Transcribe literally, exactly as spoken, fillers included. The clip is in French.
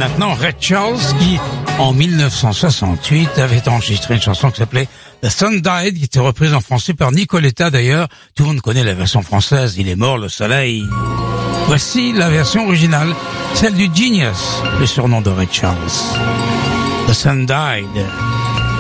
maintenant Ray Charles qui, en mille neuf cent soixante-huit, avait enregistré une chanson qui s'appelait The Sun Died, qui était reprise en français par Nicoletta d'ailleurs. Tout le monde connaît la version française, Il est mort le soleil. Voici la version originale, celle du Genius, le surnom de Ray Charles. The Sun Died.